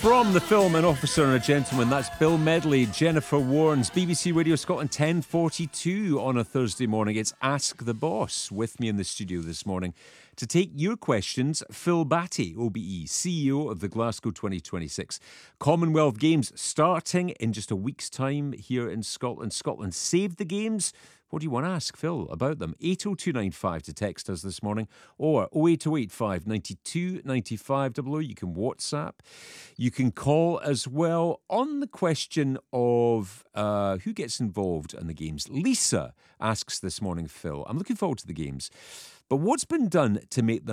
From the film An Officer and a Gentleman, that's Bill Medley, Jennifer Warnes, BBC Radio Scotland 10:42 on a Thursday morning. It's Ask the Boss. With me in the studio this morning to take your questions, Phil Batty, OBE, CEO of the Glasgow 2026 Commonwealth Games, starting in just a week's time here in Scotland. Scotland saved the Games. What do you want to ask Phil about them? 80295 to text us this morning, or 08085 92 95 00. You can WhatsApp. You can call as well on the question of who gets involved in the Games. Lisa asks this morning, Phil, I'm looking forward to the Games, but what's been done to make them